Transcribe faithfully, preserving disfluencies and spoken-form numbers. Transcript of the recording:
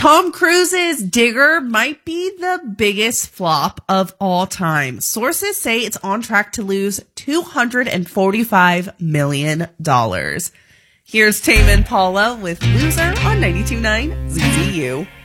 Tom Cruise's Digger might be the biggest flop of all time. Sources say it's on track to lose two hundred forty-five million dollars. Here's Tame Impala with Loser on ninety-two point nine Z Z U.